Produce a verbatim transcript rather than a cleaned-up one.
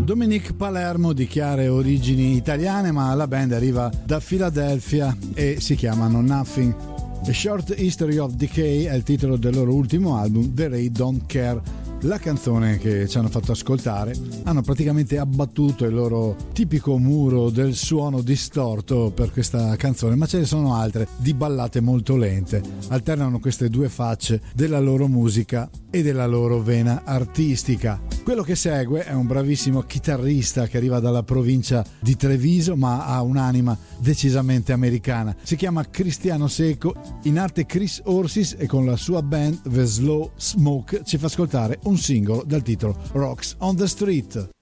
Dominique Palermo di chiare origini italiane, ma la band arriva da Filadelfia e si chiamano Nothing. A Short History of Decay è il titolo del loro ultimo album, The Ray Don't Care. La canzone che ci hanno fatto ascoltare hanno praticamente abbattuto il loro tipico muro del suono distorto per questa canzone, ma ce ne sono altre di ballate molto lente. Alternano queste due facce della loro musica e della loro vena artistica. Quello che segue è un bravissimo chitarrista che arriva dalla provincia di Treviso, ma ha un'anima decisamente americana. Si chiama Cristiano Secco, in arte Chris Orsis, e con la sua band The Slow Smoke ci fa ascoltare un singolo dal titolo Rocks on the Street.